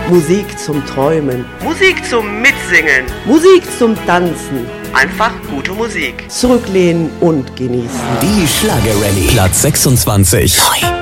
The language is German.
Musik zum Träumen. Musik zum Mitsingen. Musik zum Tanzen. Einfach gute Musik. Zurücklehnen und genießen. Die Schlagerrallye. Platz 26. 9.